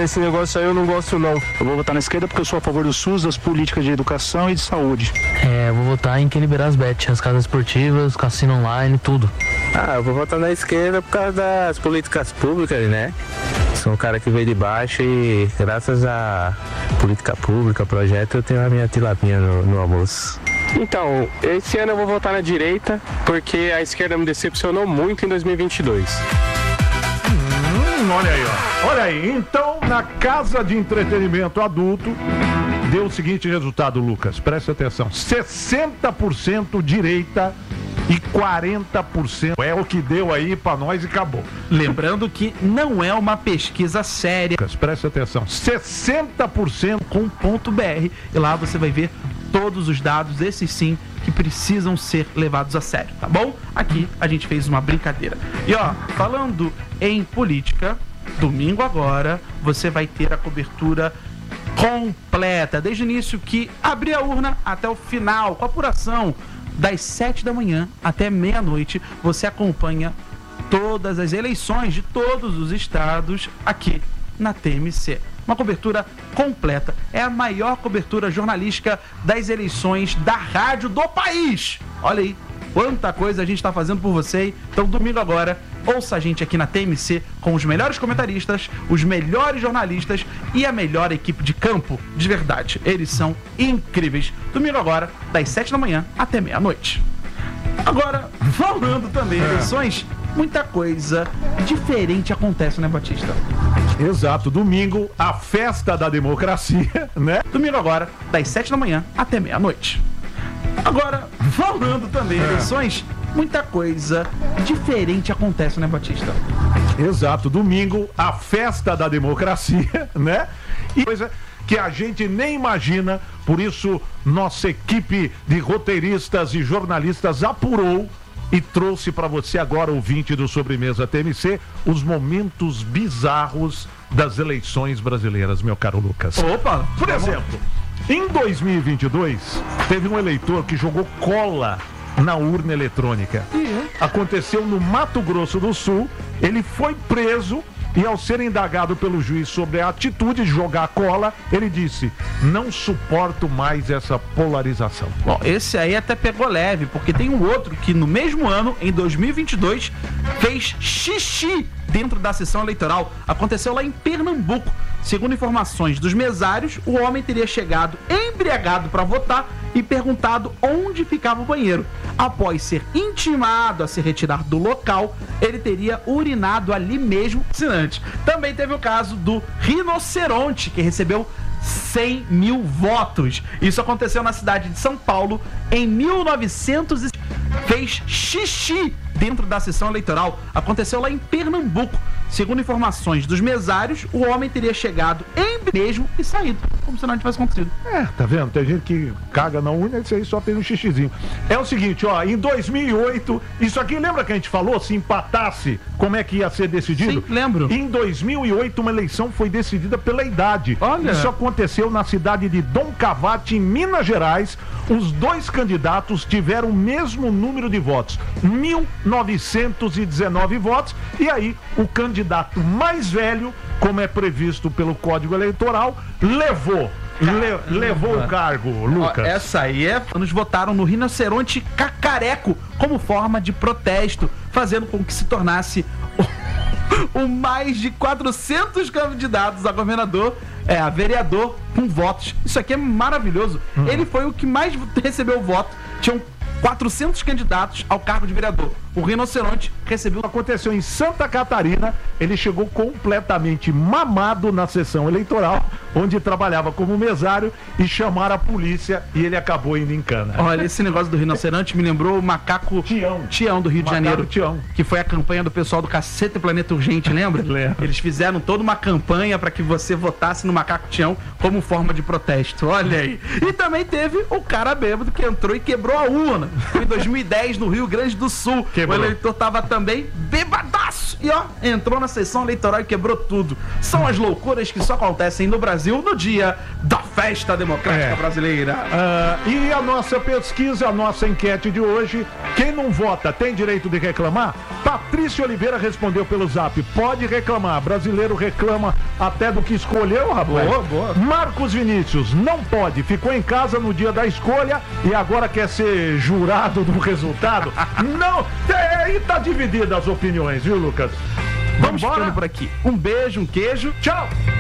esse negócio aí eu não gosto não. Eu vou votar na esquerda porque eu sou a favor do SUS, das políticas de educação e de saúde. Eu vou votar em quem liberar as bets, as casas esportivas, cassino online, tudo. Eu vou votar na esquerda por causa das políticas públicas, né? Sou um cara que veio de baixo e graças à política pública, projeto, eu tenho a minha tilapinha no almoço. Então, esse ano eu vou votar na direita, porque a esquerda me decepcionou muito em 2022. Olha aí, ó. Olha aí. Então, na casa de entretenimento adulto, deu o seguinte resultado, Lucas. Presta atenção. 60% direita e 40% é o que deu aí pra nós e acabou. Lembrando que não é uma pesquisa séria. Lucas, presta atenção. 60% com .br e lá você vai ver todos os dados, esses sim, que precisam ser levados a sério, tá bom? Aqui a gente fez uma brincadeira. E ó, falando em política, domingo agora você vai ter a cobertura completa, desde o início que abrir a urna até o final, com a apuração das 7 da manhã até meia-noite, você acompanha todas as eleições de todos os estados aqui na TMC. Uma cobertura completa. É a maior cobertura jornalística das eleições da rádio do país. Olha aí, quanta coisa a gente está fazendo por você. Então, domingo agora, ouça a gente aqui na TMC com os melhores comentaristas, os melhores jornalistas e a melhor equipe de campo. De verdade, eles são incríveis. Domingo agora, das 7 da manhã até meia-noite. Agora, falando também em eleições, muita coisa diferente acontece, né, Batista? Exato, domingo, a festa da democracia, né? Domingo agora, das 7 da manhã até meia-noite. Agora, falando também em eleições, muita coisa diferente acontece, né, Batista? Exato, domingo, a festa da democracia, né? E coisa que a gente nem imagina, por isso nossa equipe de roteiristas e jornalistas apurou e trouxe para você agora, ouvinte do Sobremesa TMC, os momentos bizarros das eleições brasileiras, meu caro Lucas. Opa! Por exemplo, em 2022, teve um eleitor que jogou cola na urna eletrônica. Aconteceu no Mato Grosso do Sul, ele foi preso e ao ser indagado pelo juiz sobre a atitude de jogar cola, ele disse: não suporto mais essa polarização. Bom, esse aí até pegou leve, porque tem um outro que no mesmo ano, em 2022, fez xixi dentro da sessão eleitoral. Aconteceu lá em Pernambuco. Segundo informações dos mesários, o homem teria chegado embriagado para votar e perguntado onde ficava o banheiro. Após ser intimado a se retirar do local, ele teria urinado ali mesmo, assinante. Também teve o caso do rinoceronte, que recebeu 100 mil votos. Isso aconteceu na cidade de São Paulo em 1900 e fez xixi dentro da sessão eleitoral. Aconteceu lá em Pernambuco. Segundo informações dos mesários, o homem teria chegado em mesmo e saído, como se não tivesse acontecido. Tá vendo? Tem gente que caga na urna e isso aí só tem um xixizinho. É o seguinte, ó, em 2008, isso aqui lembra que a gente falou, se empatasse, como é que ia ser decidido? Sim, lembro. Em 2008, uma eleição foi decidida pela idade. Olha. Isso aconteceu na cidade de Dom Cavate, em Minas Gerais. Os dois candidatos tiveram o mesmo número de votos, 1.919 votos, e aí o candidato mais velho, como é previsto pelo Código Eleitoral, levou o cargo, Lucas. Ó, essa aí Nos votaram no rinoceronte cacareco como forma de protesto, fazendo com que se tornasse o mais de 400 candidatos a governador, a vereador com votos. Isso aqui é maravilhoso. Ele foi o que mais recebeu voto. Tinham 400 candidatos ao cargo de vereador. O rinoceronte recebeu... Aconteceu em Santa Catarina. Ele chegou completamente mamado na sessão eleitoral, onde trabalhava como mesário, e chamaram a polícia e ele acabou indo em cana. Olha, esse negócio do rinoceronte me lembrou o macaco Tião do Rio de Janeiro. Tião. Que foi a campanha do pessoal do Cacete Planeta Urgente, lembra? Lembro. Eles fizeram toda uma campanha para que você votasse no macaco Tião como forma de protesto. Olha aí. E também teve o cara bêbado que entrou e quebrou a urna. Foi em 2010, no Rio Grande do Sul. O eleitor tava também bebadaço. E ó, entrou na sessão eleitoral e quebrou tudo. São as loucuras que só acontecem no Brasil no dia da festa democrática brasileira. E a nossa pesquisa, a nossa enquete de hoje, quem não vota tem direito de reclamar? Patrícia Oliveira respondeu pelo Zap, pode reclamar, brasileiro reclama até do que escolheu, rapaz. Boa. Marcos Vinícius, não pode, ficou em casa no dia da escolha e agora quer ser jurado do resultado? Não, aí tá dividida as opiniões, viu, Lucas? Vamos ficando por aqui. Um beijo, um queijo. Tchau!